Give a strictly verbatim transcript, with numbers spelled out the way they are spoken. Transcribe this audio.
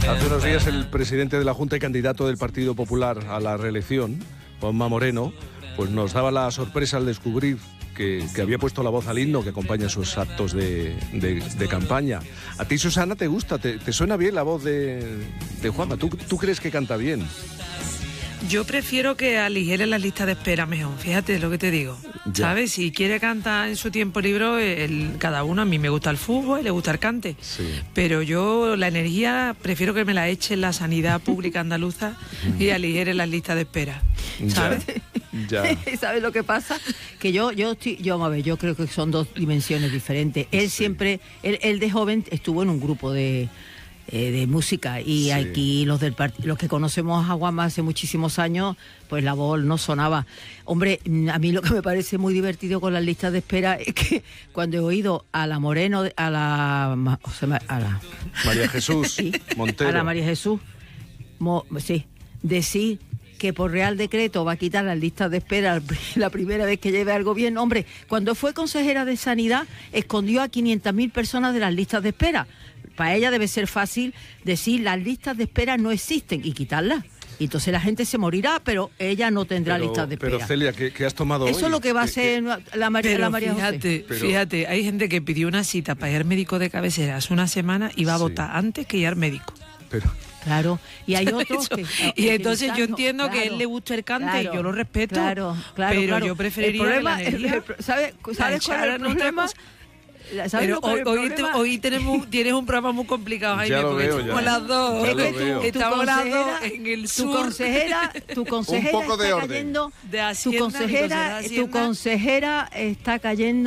Hace unos días el presidente de la Junta y candidato del Partido Popular a la reelección, Juanma Moreno, pues nos daba la sorpresa al descubrir que, que había puesto la voz al himno que acompaña sus actos de, de, de campaña. ¿A ti, Susana, te gusta? ¿Te, te suena bien la voz de, de Juanma? ¿Tú, ¿Tú crees que canta bien? Yo prefiero que aligere la lista de espera mejor, fíjate lo que te digo, ya. ¿Sabes? Si quiere cantar en su tiempo libre, el, cada uno, a mí me gusta el fútbol, le gusta el cante, sí. Pero yo la energía prefiero que me la eche en la sanidad pública andaluza y aligere las listas de espera, ¿sabes? Ya. Ya. ¿Sabes lo que pasa? Que yo, yo, estoy, yo, a ver, yo creo que son dos dimensiones diferentes. Él sí. siempre, él, él de joven estuvo en un grupo de... Eh, de música y sí. Aquí los del part- los que conocemos a Juanma hace muchísimos años, pues la voz no sonaba. Hombre, a mí lo que me parece muy divertido con las listas de espera es que cuando he oído a la Moreno, a la, o sea, a la María Jesús sí, Montero, a la María Jesús, Mo, sí, decir que por Real Decreto va a quitar las listas de espera la primera vez que lleve al gobierno. Hombre, cuando fue consejera de Sanidad, escondió a quinientas mil personas de las listas de espera. Para ella debe ser fácil decir las listas de espera no existen y quitarlas. Y entonces la gente se morirá, pero ella no tendrá pero, listas de espera. Pero Celia, ¿qué, qué has tomado Eso hoy? es lo que va a ser la, Mar- la María fíjate, José. Pero... Fíjate, hay gente que pidió una cita para ir al médico de cabecera hace una semana y va a sí. votar antes que ir al médico. Pero... Claro, y hay otros que... Y entonces yo entiendo claro, que a él le gusta el cante claro, y yo lo respeto, claro, claro, pero claro. yo preferiría el problema, que la energía... el, el, ¿Sabes, ¿sabes cuál es el problema? Pero hoy, hoy, te, hoy tenemos, tienes un programa muy complicado, Jaime, ya lo porque veo, estamos ya. las dos, ya lo veo. estamos las dos en el sur. Tu consejera, tu consejera un poco de está orden. cayendo, de Hacienda, tu consejera, tu consejera está cayendo